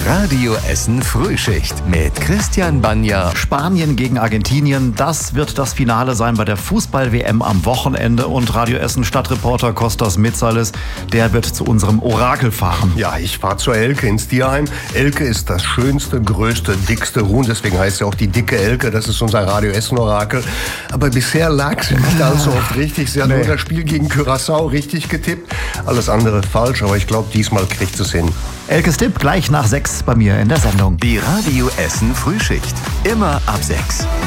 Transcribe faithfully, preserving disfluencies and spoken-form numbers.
Radio Essen Frühschicht mit Christian Banja. Spanien gegen Argentinien, das wird das Finale sein bei der Fußball-W M am Wochenende. Und Radio Essen Stadtreporter Kostas Mitsalis, der wird zu unserem Orakel fahren. Ja, ich fahre zur Elke ins Tierheim. Elke ist das schönste, größte, dickste Huhn. Deswegen heißt ja auch die dicke Elke. Das ist unser Radio Essen Orakel. Aber bisher lag sie nicht allzu oft richtig. Sie hat nee. nur das Spiel gegen Curaçao richtig getippt. Alles andere falsch, aber ich glaube, diesmal kriegt sie es hin. Elkes Tipp gleich nach sechs bei mir in der Sendung. Die Radio Essen Frühschicht. Immer ab sechs.